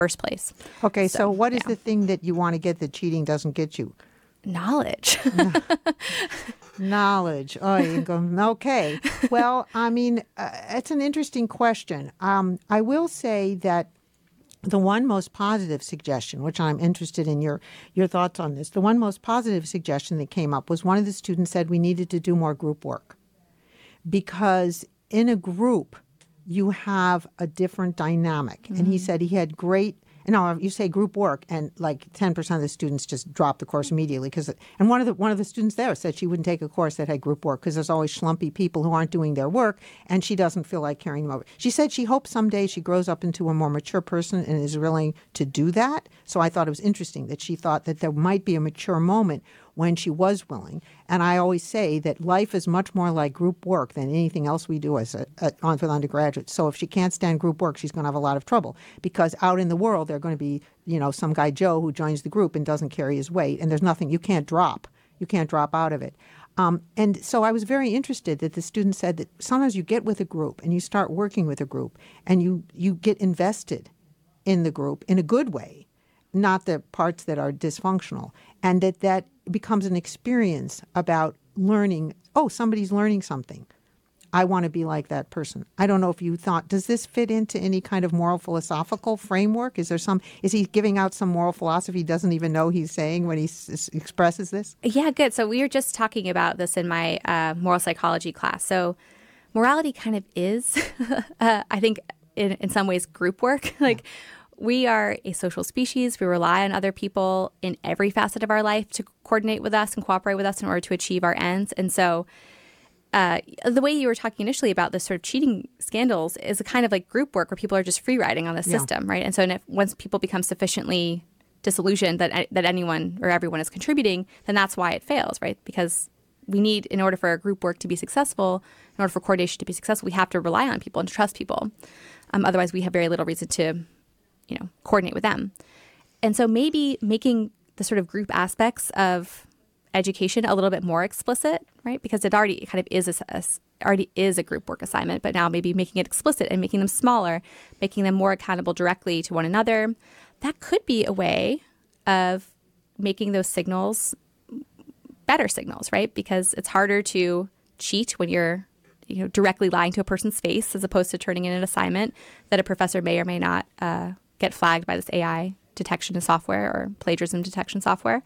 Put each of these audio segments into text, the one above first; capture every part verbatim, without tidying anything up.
first place. Okay, so, so what is yeah. the thing that you want to get that cheating doesn't get you? Knowledge. Knowledge. Oh, you go, okay. Well, I mean, uh, it's an interesting question. Um, I will say that the one most positive suggestion, which I'm interested in your, your thoughts on this, the one most positive suggestion that came up was one of the students said we needed to do more group work. Because in a group, you have a different dynamic. Mm-hmm. And he said he had great, you know, you say group work, and like ten percent of the students just drop the course immediately. Because, and one of the one of the students there said she wouldn't take a course that had group work because there's always schlumpy people who aren't doing their work, and she doesn't feel like carrying them over. She said she hopes someday she grows up into a more mature person and is willing to do that. So I thought it was interesting that she thought that there might be a mature moment when she was willing. And I always say that life is much more like group work than anything else we do as a, a, on for undergraduates. So if she can't stand group work, she's going to have a lot of trouble because out in the world, they're going to be, you know, some guy Joe who joins the group and doesn't carry his weight. And there's nothing, you can't drop. You can't drop out of it. Um, and so I was very interested that the student said that sometimes you get with a group and you start working with a group and you, you get invested in the group in a good way, not the parts that are dysfunctional. And that that becomes an experience about learning, oh, somebody's learning something. I want to be like that person. I don't know if you thought, does this fit into any kind of moral philosophical framework? Is there some, is he giving out some moral philosophy he doesn't even know he's saying when he s- expresses this? Yeah, good. So we were just talking about this in my uh, moral psychology class. So morality kind of is, uh, I think, in, in some ways, group work. like, yeah. We are a social species. We rely on other people in every facet of our life to coordinate with us and cooperate with us in order to achieve our ends. And so uh, the way you were talking initially about this sort of cheating scandals is a kind of like group work where people are just free riding on the yeah. system, right? And so if, once people become sufficiently disillusioned that that anyone or everyone is contributing, then that's why it fails, right? Because we need, in order for our group work to be successful, in order for coordination to be successful, we have to rely on people and to trust people. Um, otherwise, we have very little reason to you know, coordinate with them. And so maybe making the sort of group aspects of education a little bit more explicit, right? Because it already kind of is a, a, already is a group work assignment, but now maybe making it explicit and making them smaller, making them more accountable directly to one another. That could be a way of making those signals better signals, right? Because it's harder to cheat when you're you know, directly lying to a person's face as opposed to turning in an assignment that a professor may or may not uh, get flagged by this A I detection software or plagiarism detection software.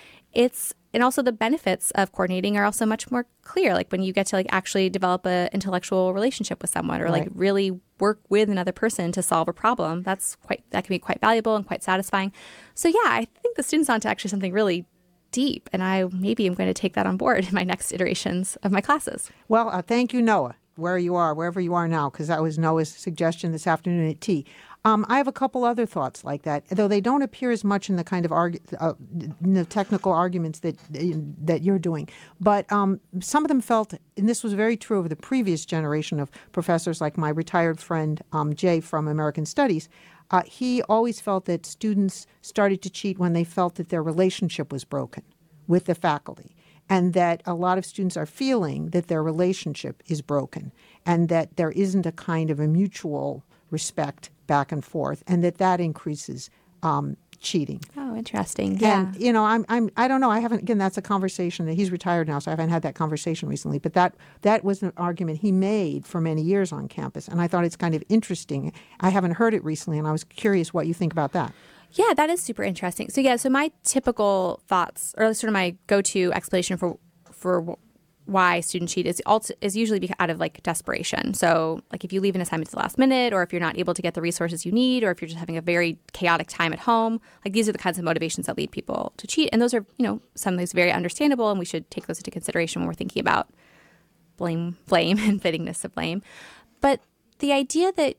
It's and also the benefits of coordinating are also much more clear. Like when you get to like actually develop an intellectual relationship with someone or right. like really work with another person to solve a problem, that's quite that can be quite valuable and quite satisfying. So yeah, I think the student's onto actually something really deep, and I maybe am going to take that on board in my next iterations of my classes. Well, uh, thank you, Noah, where you are, wherever you are now, because that was Noah's suggestion this afternoon at tea. Um, I have a couple other thoughts like that, though they don't appear as much in the kind of argu- uh, in the technical arguments that that you're doing. But um, some of them felt, and this was very true of the previous generation of professors, like my retired friend um, Jay from American Studies. Uh, he always felt that students started to cheat when they felt that their relationship was broken with the faculty, and that a lot of students are feeling that their relationship is broken, and that there isn't a kind of a mutual respect back and forth, and that that increases um, cheating. Oh, interesting. Yeah. And, you know, I'm, I'm, I don't know. I haven't, again, that's a conversation that he's retired now, so I haven't had that conversation recently. But that, that was an argument he made for many years on campus. And I thought it's kind of interesting. I haven't heard it recently, and I was curious what you think about that. Yeah, that is super interesting. So, yeah, so my typical thoughts, or sort of my go-to explanation for, for why students cheat is also, is usually out of like desperation. So like if you leave an assignment to the last minute, or if you're not able to get the resources you need, or if you're just having a very chaotic time at home, like these are the kinds of motivations that lead people to cheat. And those are, you know, some things very understandable, and we should take those into consideration when we're thinking about blame, blame and fittingness of blame. But the idea that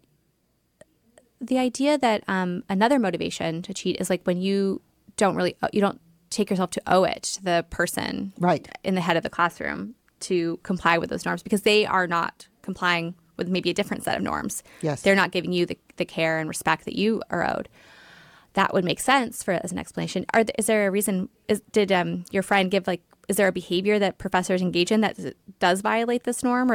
the idea that um, another motivation to cheat is like when you don't really, you don't take yourself to owe it to the person right in the head of the classroom to comply with those norms, because they are not complying with maybe a different set of norms. Yes. They're not giving you the, the care and respect that you are owed. That would make sense for as an explanation. Are th- is there a reason, is, did um, your friend give like, is there a behavior that professors engage in that does violate this norm, or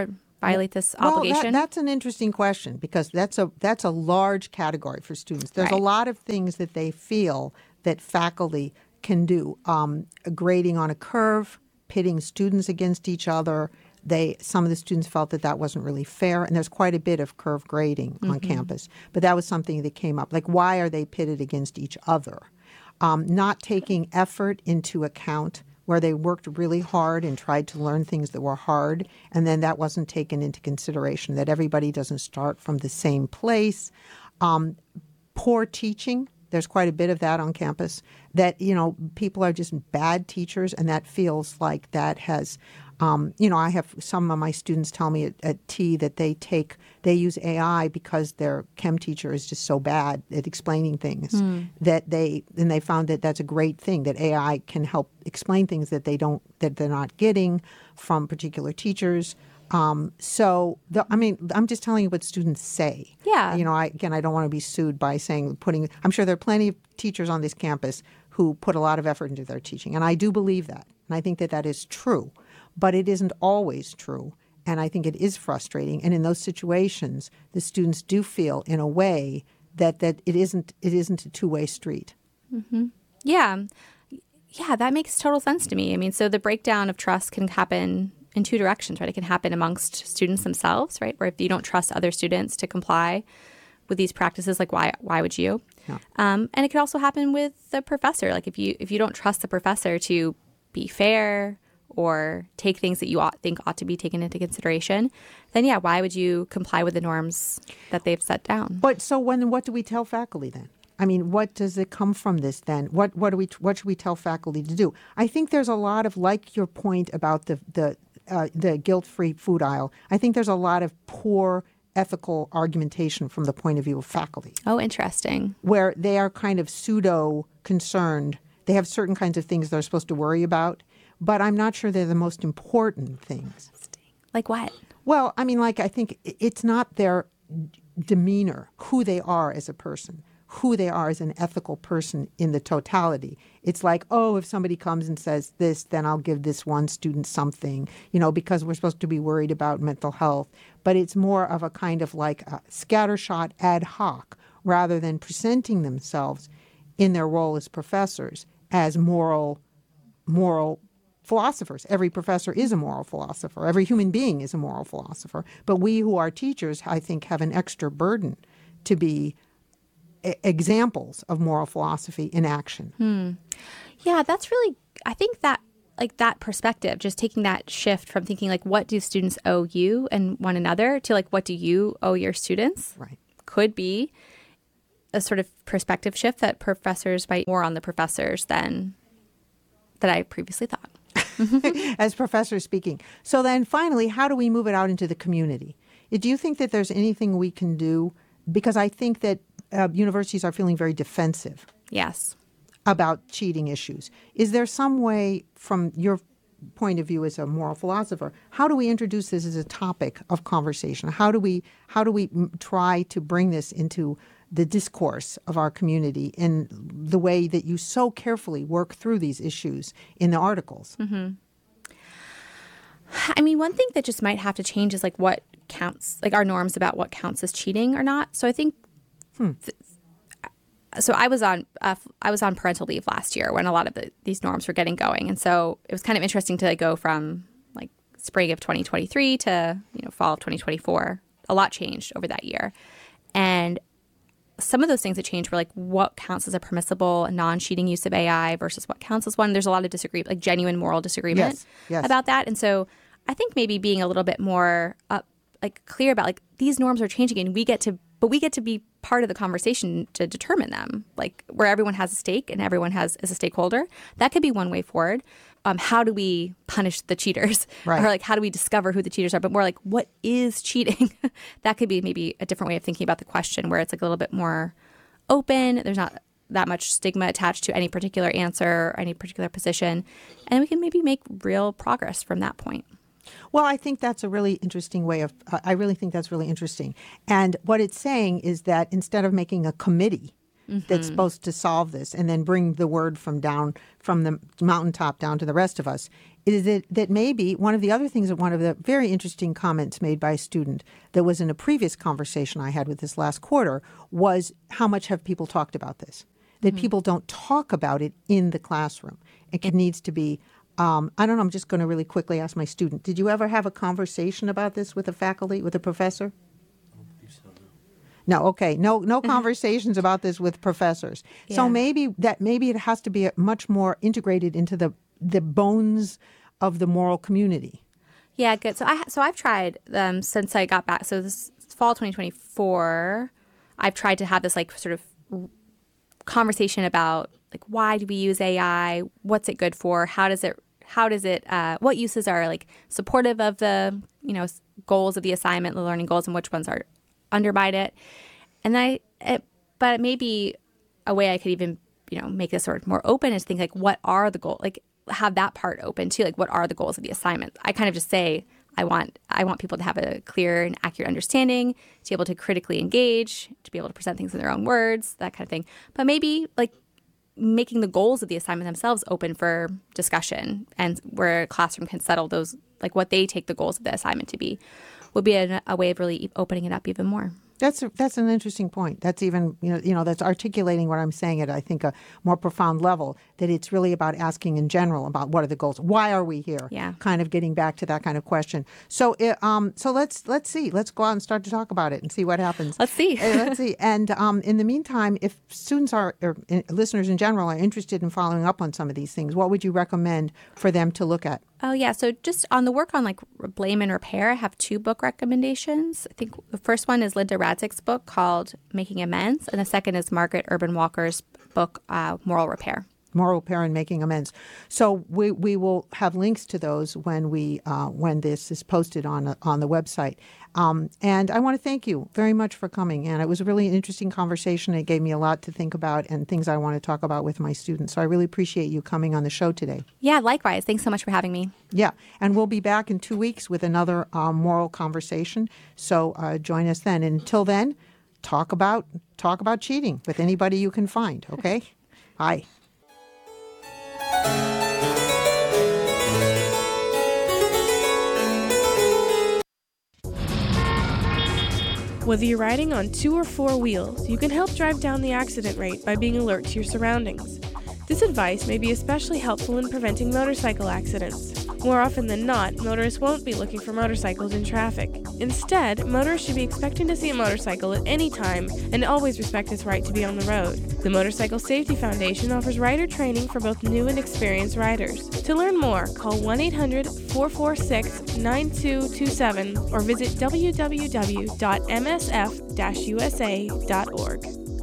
violate this well, obligation? That, that's an interesting question because that's a that's a large category for students. There's Right. a lot of things that they feel that faculty can do. Um, grading on a curve, pitting students against each other. They some of the students felt that that wasn't really fair, and there's quite a bit of curve grading on Mm-hmm. campus. But that was something that came up. Like, why are they pitted against each other? Um, not taking effort into account, where they worked really hard and tried to learn things that were hard, and then that wasn't taken into consideration, that everybody doesn't start from the same place. Um, poor teaching. There's quite a bit of that on campus, that, you know, people are just bad teachers, and that feels like that has, um, you know, I have some of my students tell me at, at T that they take, they use A I because their chem teacher is just so bad at explaining things mm. that they, and they found that that's a great thing, that A I can help explain things that they don't, that they're not getting from particular teachers. Um, so, the, I mean, I'm just telling you what students say. Yeah. You know, I, again, I don't want to be sued by saying, putting, I'm sure there are plenty of teachers on this campus who put a lot of effort into their teaching. And I do believe that. And I think that that is true. But it isn't always true. And I think it is frustrating. And in those situations, the students do feel in a way that, that it isn't, it isn't a two-way street. Mm-hmm. Yeah. Yeah, that makes total sense to me. I mean, so the breakdown of trust can happen in two directions, right? It can happen amongst students themselves, right? Where if you don't trust other students to comply with these practices, like why why would you? Yeah. Um, and it could also happen with the professor. Like if you if you don't trust the professor to be fair or take things that you ought, think ought to be taken into consideration, then yeah, why would you comply with the norms that they've set down? But so when what do we tell faculty then? I mean, what does it come from this then? What what do we what should we tell faculty to do? I think there's a lot of, like your point about the the uh, the guilt-free food aisle. I think there's a lot of poor ethical argumentation from the point of view of faculty. Oh, interesting. Where they are kind of pseudo concerned. They have certain kinds of things they're supposed to worry about, but I'm not sure they're the most important things. Like what? Well, I mean, like I think it's not their demeanor, who they are as a person, who they are as an ethical person in the totality. It's like, oh, if somebody comes and says this, then I'll give this one student something, you know, because we're supposed to be worried about mental health. But it's more of a kind of like a scattershot ad hoc rather than presenting themselves in their role as professors as moral, moral philosophers. Every professor is a moral philosopher. Every human being is a moral philosopher. But we who are teachers, I think, have an extra burden to be examples of moral philosophy in action. Hmm. Yeah, that's really, I think that like that perspective, just taking that shift from thinking like, what do students owe you and one another to like, what do you owe your students? Right. Could be a sort of perspective shift that professors might more on the professors than that I previously thought. As professors speaking. So then finally, how do we move it out into the community? Do you think that there's anything we can do? Because I think that uh, universities are feeling very defensive. Yes. About cheating issues. Is there some way, from your point of view as a moral philosopher, how do we introduce this as a topic of conversation? How do we how do we try to bring this into the discourse of our community in the way that you so carefully work through these issues in the articles? Mm-hmm. I mean, one thing that just might have to change is like what counts, like our norms about what counts as cheating or not. So I think, hmm. th- so I was on uh, I was on parental leave last year when a lot of the, these norms were getting going, and so it was kind of interesting to like, go from like spring of twenty twenty-three to you know fall of twenty twenty-four. A lot changed over that year, and some of those things that changed were like what counts as a permissible non-cheating use of A I versus what counts as one. There's a lot of disagreement, like genuine moral disagreement yes, yes. about that, and so I think maybe being a little bit more up, like clear about like these norms are changing, and we get to, but we get to be part of the conversation to determine them, like where everyone has a stake and everyone has is a stakeholder. That could be one way forward. Um, how do we punish the cheaters? Right. Or like how do we discover who the cheaters are? But more like what is cheating? That could be maybe a different way of thinking about the question, where it's like a little bit more open. There's not that much stigma attached to any particular answer or any particular position, and we can maybe make real progress from that point. Well, I think that's a really interesting way of, uh, I really think that's really interesting. And what it's saying is that instead of making a committee mm-hmm. that's supposed to solve this and then bring the word from down, from the mountaintop down to the rest of us, is that, that maybe one of the other things that one of the very interesting comments made by a student that was in a previous conversation I had with this last quarter was how much have people talked about this? That mm-hmm. people don't talk about it in the classroom. It, it needs to be, um, I don't know, I'm just going to really quickly ask my student, did you ever have a conversation about this with a faculty, with a professor? No, okay. No, no conversations about this with professors. Yeah. So maybe that maybe it has to be much more integrated into the the bones of the moral community. Yeah, good. So I so I've tried um, since I got back. So this fall twenty twenty-four, I've tried to have this like sort of conversation about like why do we use A I? What's it good for? How does it how does it uh, what uses are like supportive of the you know goals of the assignment, the learning goals, and which ones are undermine it. And I, it, but maybe a way I could even, you know, make this sort of more open is think like, what are the goals? Like have that part open too. Like what are the goals of the assignment? I kind of just say, I want, I want people to have a clear and accurate understanding, to be able to critically engage, to be able to present things in their own words, that kind of thing. But maybe like making the goals of the assignment themselves open for discussion and where a classroom can settle those, like what they take the goals of the assignment to be, would be a, a way of really opening it up even more. That's a, that's an interesting point. That's even, you know, you know, that's articulating what I'm saying at, I think, a more profound level, that it's really about asking in general about what are the goals? Why are we here? Yeah. Kind of getting back to that kind of question. So it, um, so let's let's see. Let's go out and start to talk about it and see what happens. Let's see. uh, let's see. And um, in the meantime, if students are, or uh, listeners in general are interested in following up on some of these things, what would you recommend for them to look at? Oh, yeah. So just on the work on like blame and repair, I have two book recommendations. I think the first one is Linda Radzik's book called Making Amends, and the second is Margaret Urban Walker's book, uh, Moral Repair. Moral repair and making amends. So we, we will have links to those when we uh, when this is posted on uh, on the website. Um, and I want to thank you very much for coming. And it was a really interesting conversation. It gave me a lot to think about and things I want to talk about with my students. So I really appreciate you coming on the show today. Yeah, likewise. Thanks so much for having me. Yeah, and we'll be back in two weeks with another uh, moral conversation. So uh, join us then. And until then, talk about talk about cheating with anybody you can find. Okay. Bye. Whether you're riding on two or four wheels, you can help drive down the accident rate by being alert to your surroundings. This advice may be especially helpful in preventing motorcycle accidents. More often than not, motorists won't be looking for motorcycles in traffic. Instead, motorists should be expecting to see a motorcycle at any time and always respect its right to be on the road. The Motorcycle Safety Foundation offers rider training for both new and experienced riders. To learn more, call one eight hundred, four four six, nine two two seven or visit w w w dot m s f dash u s a dot org.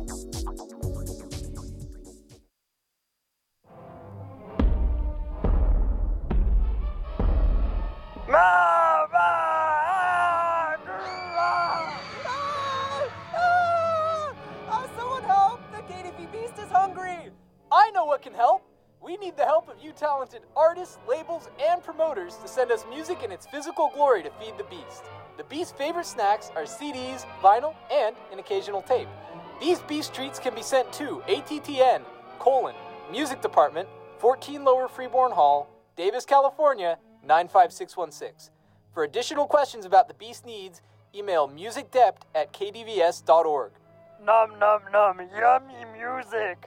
I know what can help. We need the help of you talented artists, labels, and promoters to send us music in its physical glory to feed the beast. The Beast's favorite snacks are C Ds, vinyl, and an occasional tape. These Beast treats can be sent to A T T N, colon, Music Department, fourteen Lower Freeborn Hall, Davis, California, nine five six one six. For additional questions about the Beast needs, email musicdept at k d v s dot org. Nom nom nom, yummy music!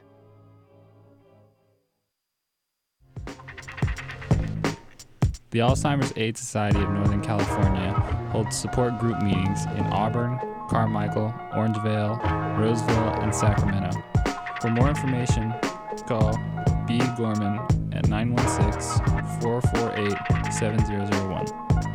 The Alzheimer's AIDS Society of Northern California holds support group meetings in Auburn, Carmichael, Orangevale, Roseville, and Sacramento. For more information, call B. Gorman at nine one six, four four eight, seven zero zero one.